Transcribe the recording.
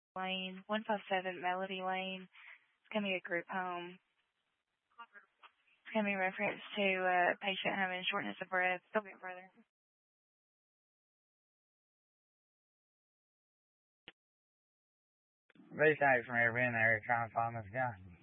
Lane, 157 Melody Lane. It's going to be a group home. It's going to be reference to a patient having shortness of breath. Still get further. Be safe from here being there trying to find this guy.